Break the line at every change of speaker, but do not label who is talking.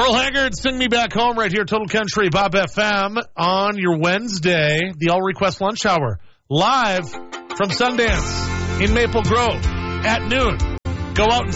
Pearl Haggard, Sing Me Back Home right here, Total Country Bob FM on your Wednesday, the All Request Lunch Hour, live from Sundance in Maple Grove at noon. Go out and